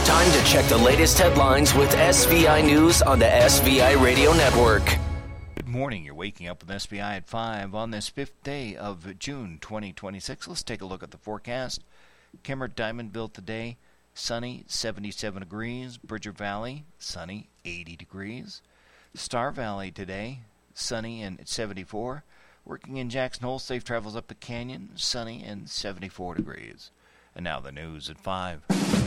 Time to check the latest headlines with SVI News on the SVI Radio Network. Good morning. You're waking up with SVI at 5 on this 5th day of June 2026. Let's take a look at the forecast. Kemmer Diamondville today, sunny, 77 degrees. Bridger Valley, sunny, 80 degrees. Star Valley today, sunny and 74. Working in Jackson Hole, safe travels up the canyon, sunny and 74 degrees. And now the news at 5.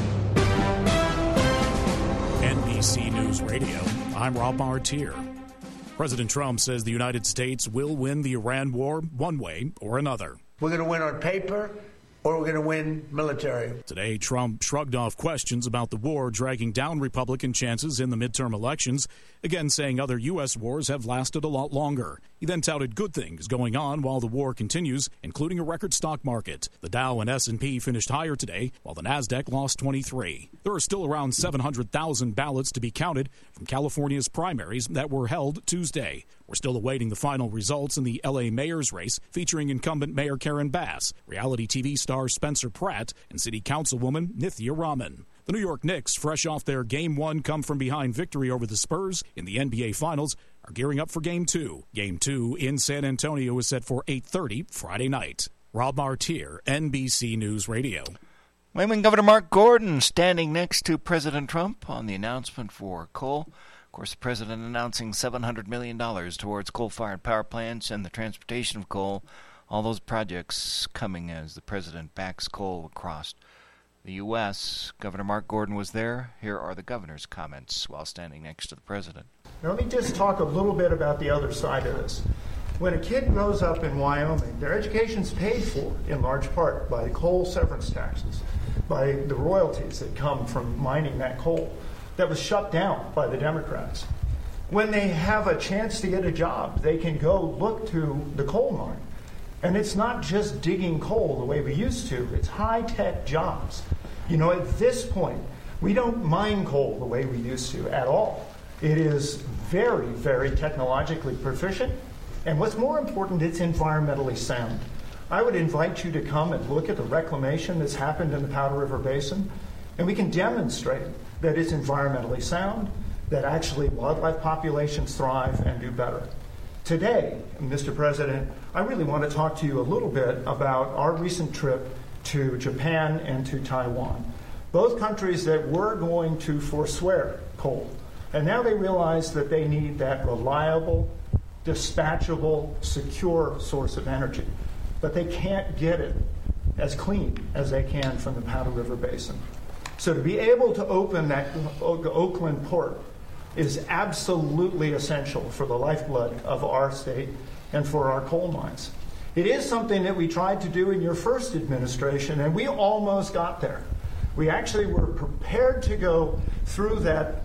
NBC News Radio, I'm Rob Martier. President Trump says the United States will win the Iran war one way or another. We're going to win on paper, or we're going to win military. Today, Trump shrugged off questions about the war dragging down Republican chances in the midterm elections, again saying other U.S. wars have lasted a lot longer. He then touted good things going on while the war continues, including a record stock market. The Dow and S&P finished higher today, while the Nasdaq lost 23. There are still around 700,000 ballots to be counted from California's primaries that were held Tuesday. We're still awaiting the final results in the L.A. mayor's race, featuring incumbent Mayor Karen Bass, reality TV star Spencer Pratt, and City Councilwoman Nithya Raman. The New York Knicks, fresh off their Game 1 come-from-behind victory over the Spurs in the NBA Finals, are gearing up for Game 2. Game 2 in San Antonio is set for 8:30 Friday night. Rob Martier, NBC News Radio. Wyoming Governor Mark Gordon standing next to President Trump on the announcement for coal. Of course, the president announcing $700 million towards coal-fired power plants and the transportation of coal. All those projects coming as the president backs coal across the U.S. Governor Mark Gordon was there. Here are the governor's comments while standing next to the president. Now, let me just talk a little bit about the other side of this. When a kid grows up in Wyoming, their education's paid for in large part by coal severance taxes, by the royalties that come from mining that coal that was shut down by the Democrats. When they have a chance to get a job, they can go look to the coal mine. And it's not just digging coal the way we used to. It's high-tech jobs. You know, at this point, we don't mine coal the way we used to at all. It is very, very technologically proficient. And what's more important, it's environmentally sound. I would invite you to come and look at the reclamation that's happened in the Powder River Basin, and we can demonstrate that it's environmentally sound, that actually wildlife populations thrive and do better. Today, Mr. President, I really want to talk to you a little bit about our recent trip to Japan and to Taiwan, both countries that were going to forswear coal. And now they realize that they need that reliable, dispatchable, secure source of energy. But they can't get it as clean as they can from the Powder River Basin. So to be able to open that Oakland port is absolutely essential for the lifeblood of our state and for our coal mines. It is something that we tried to do in your first administration, and we almost got there. We actually were prepared to go through that,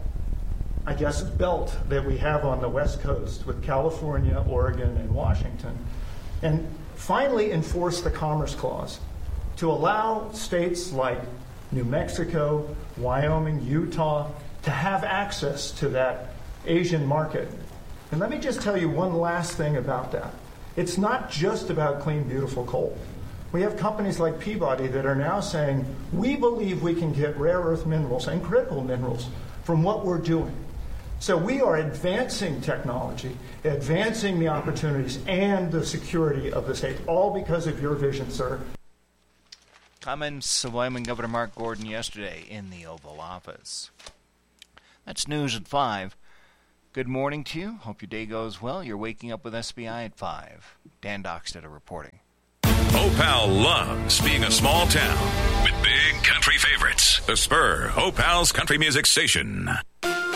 I guess, belt that we have on the West Coast with California, Oregon, and Washington, and finally enforce the Commerce Clause to allow states like New Mexico, Wyoming, Utah, to have access to that Asian market. And let me just tell you one last thing about that. It's not just about clean, beautiful coal. We have companies like Peabody that are now saying, we believe we can get rare earth minerals and critical minerals from what we're doing. So we are advancing technology, advancing the opportunities and the security of the state, all because of your vision, sir. Comments of Wyoming Governor Mark Gordon yesterday in the Oval Office. That's news at 5. Good morning to you. Hope your day goes well. You're waking up with SBI at 5. Dan Dockstetter reporting. Opal loves being a small town with big country favorites. The Spur, Opal's country music station.